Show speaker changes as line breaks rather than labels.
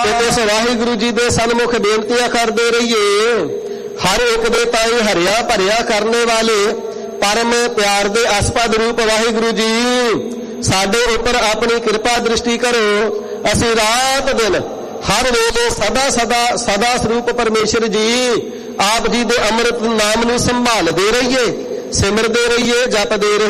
ਤੇ ਇਸ ਵਾਹਿਗੁਰੂ ਜੀ ਦੇ ਸਨਮੁਖ ਬੇਨਤੀਆਂ ਕਰਦੇ ਰਹੀਏ। ਹਰ ਇੱਕ ਦੇ ਤਾਈ ਹਰਿਆ ਭਰਿਆ ਕਰਨੇ ਵਾਲੇ ਪਰਮ ਪਿਆਰ ਦੇ ਅਸਪਦ ਰੂਪ ਵਾਹਿਗੁਰੂ ਜੀ, ਸਾਡੇ ਉੱਪਰ ਆਪਣੀ ਕਿਰਪਾ ਦ੍ਰਿਸ਼ਟੀ ਕਰੋ। ਅਸੀਂ ਰਾਤ ਦਿਨ ਹਰ ਵੇਲੇ ਸਦਾ ਸਰੂਪ ਪਰਮੇਸ਼ਰ ਜੀ ਆਪ ਜੀ ਦੇ ਅੰਮ੍ਰਿਤ ਨਾਮ ਨੂੰ ਸੰਭਾਲਦੇ ਰਹੀਏ, ਸਿਮਰਦੇ ਰਹੀਏ, ਜਪਦੇ ਰਹੀਏ।